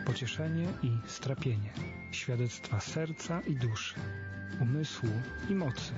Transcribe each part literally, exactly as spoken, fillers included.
pocieszenie i strapienie, świadectwa serca i duszy, umysłu i mocy.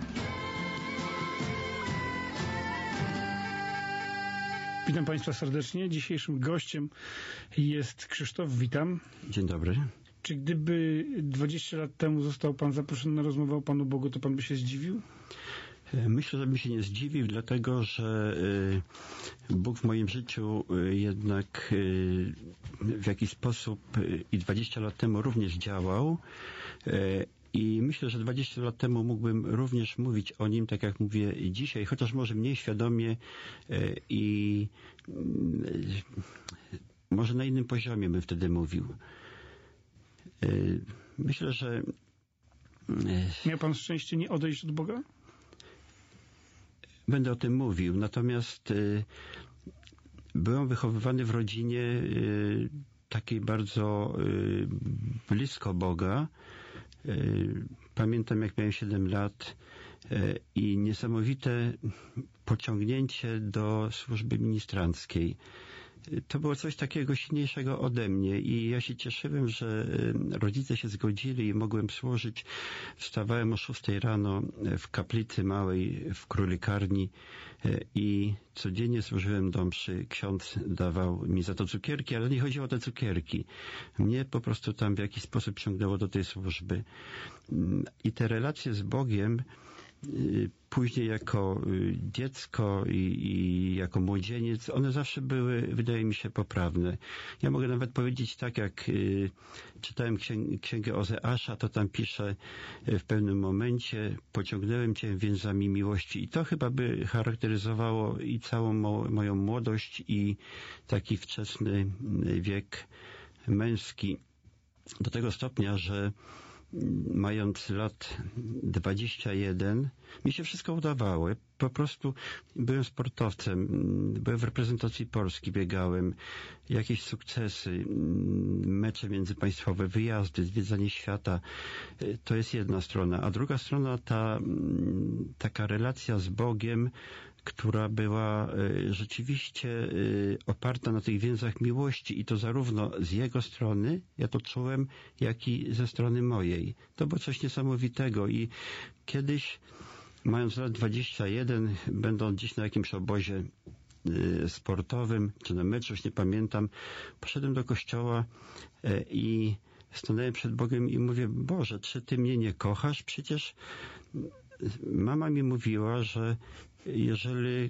Witam Państwa serdecznie. Dzisiejszym gościem jest Krzysztof. Witam. Dzień dobry. Czy gdyby dwadzieścia lat temu został Pan zaproszony na rozmowę o Panu Bogu, to Pan by się zdziwił? Myślę, że bym się nie zdziwił, dlatego że Bóg w moim życiu jednak w jakiś sposób i dwadzieścia lat temu również działał. I myślę, że dwadzieścia lat temu mógłbym również mówić o Nim, tak jak mówię dzisiaj, chociaż może mniej świadomie i może na innym poziomie bym wtedy mówił. Myślę, że... Miał Pan szczęście nie odejść od Boga? Będę o tym mówił, natomiast y, byłem wychowywany w rodzinie y, takiej bardzo y, blisko Boga. Y, pamiętam, jak miałem siedem lat y, i niesamowite pociągnięcie do służby ministranckiej. To było coś takiego silniejszego ode mnie i ja się cieszyłem, że rodzice się zgodzili i mogłem służyć. Wstawałem o szóstej rano w kaplicy małej w Królikarni i codziennie służyłem do mszy. Ksiądz dawał mi za to cukierki, ale nie chodziło o te cukierki. Mnie po prostu tam w jakiś sposób ciągnęło do tej służby. I te relacje z Bogiem później jako dziecko i, i jako młodzieniec, one zawsze były, wydaje mi się, poprawne. Ja mogę nawet powiedzieć tak, jak y, czytałem księg, księgę Ozeasza, to tam pisze y, w pewnym momencie: pociągnąłem Cię więzami miłości. I to chyba by charakteryzowało i całą mo, moją młodość i taki wczesny wiek męski. Do tego stopnia, że mając lat dwadzieścia jeden, mi się wszystko udawało. Po prostu byłem sportowcem, byłem w reprezentacji Polski, biegałem, jakieś sukcesy, mecze międzypaństwowe, wyjazdy, zwiedzanie świata. To jest jedna strona. A druga strona, ta taka relacja z Bogiem, która była rzeczywiście oparta na tych więzach miłości i to zarówno z Jego strony, ja to czułem, jak i ze strony mojej. To było coś niesamowitego i kiedyś, mając lat dwadzieścia jeden, będąc gdzieś na jakimś obozie sportowym, czy na meczu, już nie pamiętam, poszedłem do kościoła i stanąłem przed Bogiem i mówię: Boże, czy Ty mnie nie kochasz? Przecież mama mi mówiła, że jeżeli,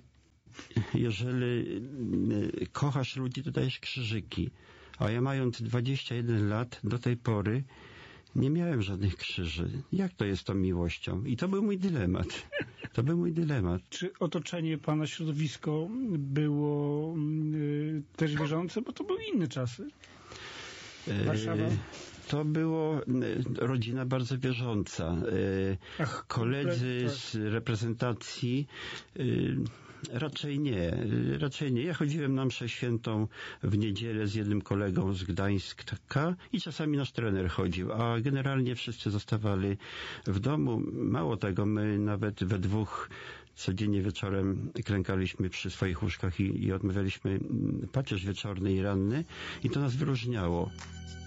jeżeli kochasz ludzi, to dajesz krzyżyki. A ja, mając dwadzieścia jeden lat, do tej pory nie miałem żadnych krzyży. Jak to jest tą miłością? I to był mój dylemat. To był mój dylemat. Czy otoczenie Pana, środowisko było y, też wierzące? Bo to były inne czasy. Warszawa. To było rodzina bardzo wierząca. Ach, koledzy tak. Z reprezentacji raczej nie. Raczej nie. Ja chodziłem na mszę świętą w niedzielę z jednym kolegą z Gdańska i czasami nasz trener chodził, a generalnie wszyscy zostawali w domu. Mało tego, my nawet we dwóch codziennie wieczorem klękaliśmy przy swoich łóżkach i, i odmawialiśmy pacierz wieczorny i ranny i to nas wyróżniało.